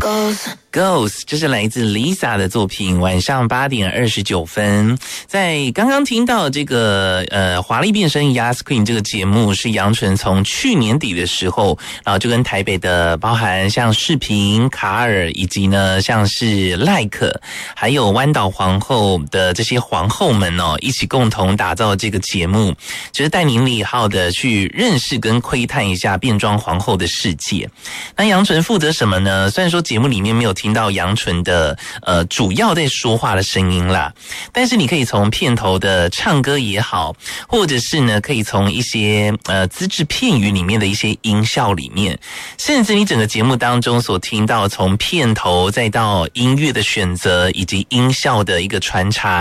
Ghost 这是来自 Lisa 的作品，晚上8点29分。在刚刚听到这个华丽变身 Yas Queen 这个节目是杨纯从去年底的时候，然后就跟台北的包含像世平、卡尔以及呢像是赖可还有湾岛皇后的这些皇后们哦，一起共同打造这个节目，就是带您礼号的去认识跟窥探一下变装皇后的世界。那杨纯负责什么呢？虽然说节目里面没有听到杨纯的主要在说话的声音啦，但是你可以从片头的唱歌也好，或者是呢可以从一些只字片语里面的一些音效里面，甚至你整个节目当中所听到从片头再到音乐的选择以及音效的一个穿插，